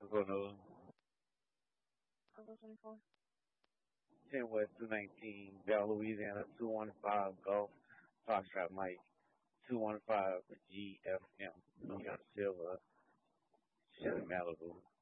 Cocoa, Cocoa 24. 10 West 219, Bell, Louisiana, 215 Gulf, Foxtrot Mike, 215 GFM, New York Silver, Chevy Malibu.